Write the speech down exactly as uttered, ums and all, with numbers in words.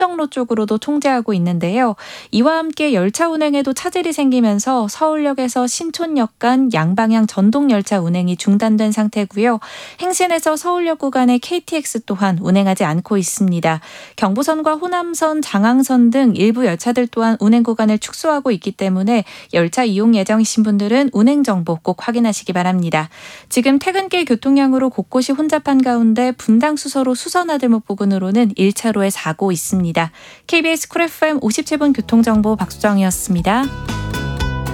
합덕로 쪽으로도 통제하고 있는데요. 이와 함께 열차 운행에도 차질이 생기면서 서울역에서 신촌역 간 양방향 전동열차 운행이 중단된 상태고요. 행신에서 서울역 구간의 케이티엑스 또한 운행하지 않고 있습니다. 경부선과 호남선, 장항선 등 일부 열차들 또한 운행 구간을 축소하고 있기 때문에 열차 이용 예정이신 분들은 운행 정보 꼭 확인하시기 바랍니다. 지금 퇴근길 교통량으로 곳곳이 혼잡한 가운데 분당 수서로 수서나들목 부근으로는 일 차로에 사고 있습니다. 케이비에스 쿨 에프엠 오십칠 분 교통정보 박수정이었습니다.